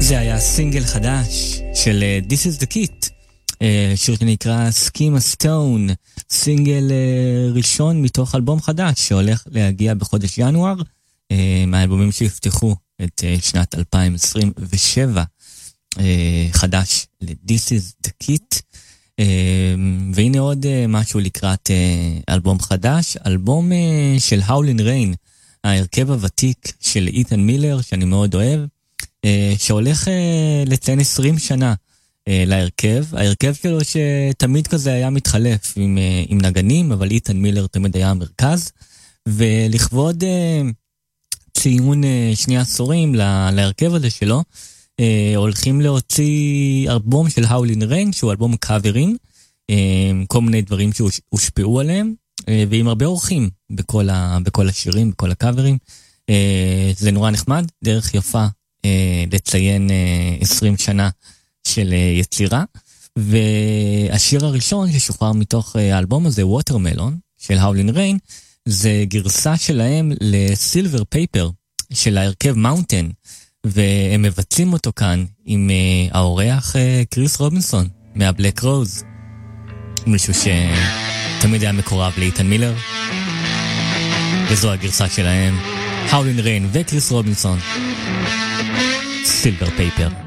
זה היה סינגל חדש של This is the Kit, שיר שנקרא Schema Stone, סינגל ראשון מתוך אלבום חדש שהולך להגיע בחודש ינואר, מהאלבומים שיפתחו את שנת 2027, חדש ל-This is the Kit. והנה עוד משהו לקראת אלבום חדש, אלבום של Howlin' Rain, ההרכב הוותיק של איתן מילר שאני מאוד אוהב, שהולך לציין 20 שנה להרכב. ההרכב שלו שתמיד כזה היה מתחלף עם נגנים, אבל איתן מילר תמיד היה המרכז, ולכבוד ציון 2 עשורים להרכב הזה שלו, הולכים להוציא אלבום של Howlin' Rain, שהוא אלבום קאברים, כל מיני דברים שהושפעו עליהם, ועם הרבה אורחים בכל השירים, בכל הקאברים. זה נורא נחמד, דרך יפה לציין 20 שנה של יצירה. והשיר הראשון ששוחרר מתוך האלבום הזה, Watermelon, של Howlin' Rain, זה גרסה שלהם לסילבר פייפר, של ההרכב מאונטן, והם מבצעים אותו כאן עם האורח קריס רובינסון מהבלק רוז, מישהו שתמיד היה מקורב לאיתן מילר, וזו הגרסה שלהם, Howlin' Rain וקריס רובינסון, סילבר פייפר.